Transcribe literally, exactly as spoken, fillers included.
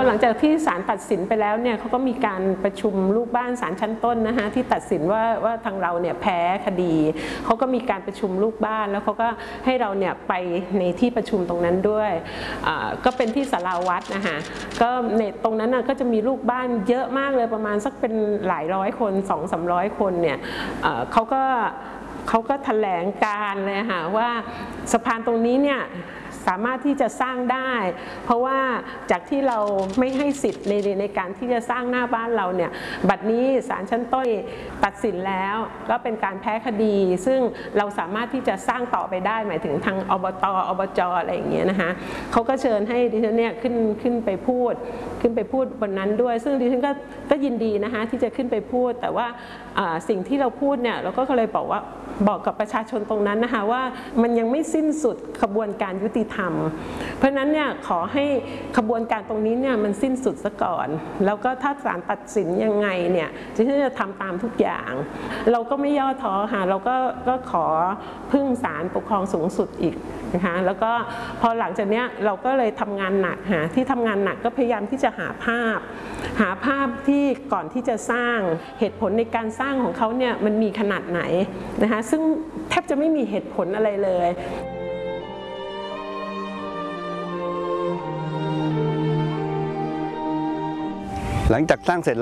หลังจากที่ศาลตัดสินไปแล้วเนี่ยเขาก็มีการประชุมลูกบ้านศาลชั้นต้นนะคะที่ตัดสินว่าว่าทางเราเนี่ยแพ้คดีเขาก็มีการประชุมลูกบ้านแล้วเขาก็ให้เราเนี่ยไปในที่ประชุมตรงนั้นด้วยก็เป็นที่ศาลาวัดนะคะก็ในตรงนั้นก็จะมีลูกบ้านเยอะมากเลยประมาณสักเป็นหลายร้อยคนสองสามร้อยคนเนี่ยเขาก็เขาก็แถลงการเลยค่ะว่าสะพานตรงนี้เนี่ยสามารถที่จะสร้างได้เพราะว่าจากที่เราไม่ให้สิทธิ์ในในการที่จะสร้างหน้าบ้านเราเนี่ยบัดนี้ศาลชั้นต้นตัดสินแล้วก็เป็นการแพ้คดีซึ่งเราสามารถที่จะสร้างต่อไปได้หมายถึงทางอบต.อบจ.อะไรอย่างเงี้ยนะคะเขาก็เชิญให้ดิฉันเนี่ยขึ้นขึ้นไปพูดขึ้นไปพูดบนนั้นด้วยซึ่งดิฉันก็ก็ยินดีนะคะที่จะขึ้นไปพูดแต่ว่าสิ่งที่เราพูดเนี่ยเราก็เลยบอกว่าบอกกับประชาชนตรงนั้นนะคะว่ามันยังไม่สิ้นสุดขบวนการยุติธรรมเพราะฉะนั้นเนี่ยขอให้ขบวนการตรงนี้เนี่ยมันสิ้นสุดซะก่อนแล้วก็ถ้าศาลตัดสินยังไงเนี่ยดิฉันจะทำตามทุกอย่างเราก็ไม่ย่อท้อค่ะเราก็ก็ขอพึ่งศาลปกครองสูงสุดอีกนะคะแล้วก็พอหลังจากนี้เราก็เลยทำงานหนักหาที่ทำงานหนักก็พยายามที่จะหาภาพหาภาพที่ก่อนที่จะสร้างเหตุผลในการสร้างของเขาเนี่ยมันมีขนาดไหนนะคะซึ่งแทบจะไม่มีเหตุผลอะไรเลยหลังจากสร้างเสร็จ